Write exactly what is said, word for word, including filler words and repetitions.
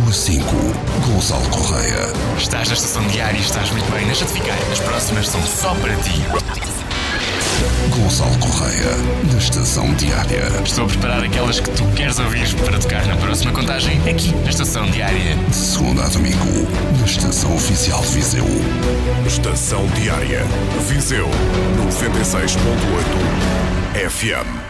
Número cinco. Gonçalo Correia. Estás na estação diária e estás muito bem. Deixa-te ficar. As próximas são só para ti. Gonçalo Correia, na estação diária. Estou a preparar aquelas que tu queres ouvir para tocar na próxima contagem aqui na estação diária. De segunda a domingo, na estação oficial de Viseu. Estação Diária. Viseu noventa e seis ponto oito F M.